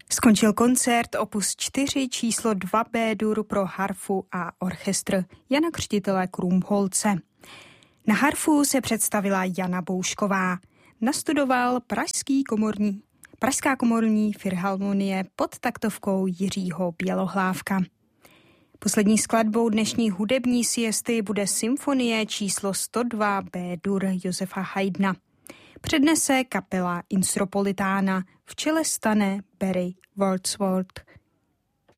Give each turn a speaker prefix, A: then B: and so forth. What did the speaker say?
A: Skončil koncert opus 4 číslo 2 B-dur pro harfu a orchestr Jana Křtitele Krumholce. Na harfu se představila Jana Boušková. Nastudoval Pražská komorní filharmonie pod taktovkou Jiřího Bělohlávka. Poslední skladbou dnešní hudební siesty bude symfonie číslo 102 B-dur Josefa Haydna. Přednese kapela Instropolitána, v čele stane Barry Wordsworth.